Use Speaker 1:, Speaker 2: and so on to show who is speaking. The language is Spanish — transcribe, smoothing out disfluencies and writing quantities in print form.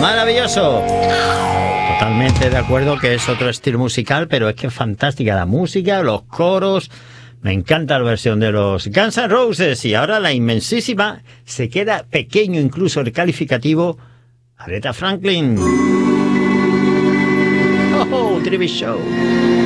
Speaker 1: maravilloso. Totalmente de acuerdo que es otro estilo musical, pero es que es fantástica la música, los coros. Me encanta la versión de los Guns N' Roses. Y ahora la inmensísima, se queda pequeño incluso el calificativo, Aretha Franklin. Oh, TV Show.